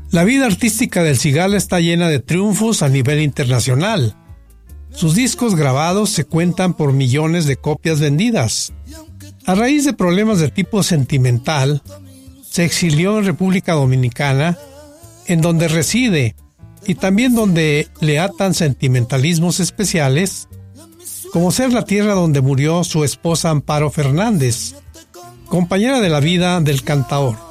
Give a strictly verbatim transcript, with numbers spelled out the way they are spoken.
La vida artística del Cigala está llena de triunfos a nivel internacional. Sus discos grabados se cuentan por millones de copias vendidas. A raíz de problemas de tipo sentimental, se exilió en República Dominicana, en donde reside, y también donde le atan sentimentalismos especiales, como ser la tierra donde murió su esposa Amparo Fernández, compañera de la vida del cantaor.